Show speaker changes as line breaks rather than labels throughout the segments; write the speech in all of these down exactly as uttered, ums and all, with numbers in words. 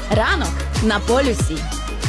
Ранок на полюсі.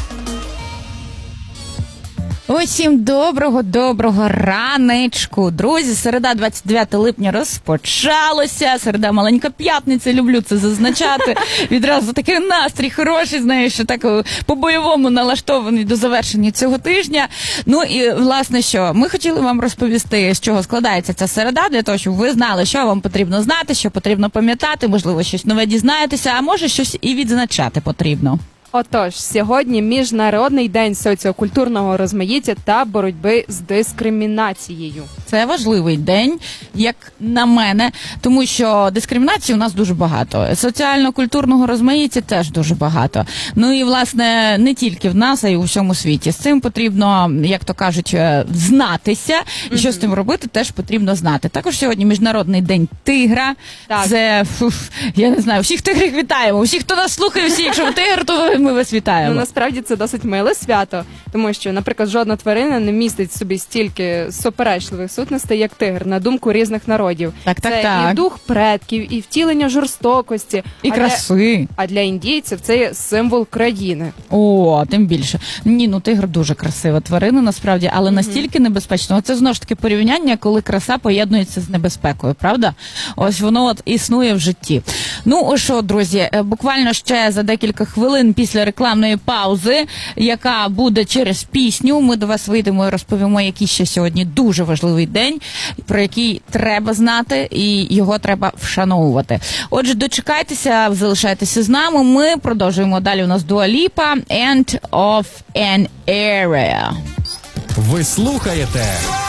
Усім доброго-доброго ранечку. Друзі, середа, двадцять дев'яте липня розпочалося. Середа, маленька п'ятниця, люблю це зазначати. Відразу такий настрій хороший, знаєш, що так по-бойовому налаштований до завершення цього тижня. Ну і, власне, що? Ми хотіли вам розповісти, з чого складається ця середа, для того, щоб ви знали, що вам потрібно знати, що потрібно пам'ятати, можливо, щось нове дізнаєтеся, а може, щось і відзначати потрібно.
Отож, сьогодні Міжнародний день соціокультурного розмаїття та боротьби з дискримінацією.
Це важливий день, як на мене, тому що дискримінації у нас дуже багато. Соціально-культурного розмаїття теж дуже багато. Ну і, власне, не тільки в нас, а й у всьому світі. З цим потрібно, як то кажуть, знатися. І mm-hmm. що з цим робити, теж потрібно знати. Також сьогодні Міжнародний день тигра. Так. Це, фу, я не знаю, всіх тигрів вітаємо. Всіх, хто нас слухає, всі, якщо ви тигр, то ми вас вітаємо.
Ну, насправді це досить миле свято, тому що, наприклад, жодна тварина не містить в собі стільки суперечливих сутностей, як тигр, на думку різних народів.
Так, так,
це
так.
і дух предків, і втілення жорстокості.
І
а
краси.
Для, а для індійців це є символ країни.
О, тим більше. Ні, ну тигр дуже красива тварина, насправді, але mm-hmm. настільки небезпечно. Це знову ж таки порівняння, коли краса поєднується з небезпекою, правда? Ось воно от існує в житті. Ну, ось що, друзі, буквально ще за декілька хвилин після рекламної паузи, яка буде через пісню, ми до вас вийдемо і розповімо, який ще сьогодні дуже важливий день, про який треба знати і його треба вшановувати. Отже, дочекайтеся, залишайтеся з нами, ми продовжуємо далі. У нас Dua Lipa, End of an Era.
Ви слухаєте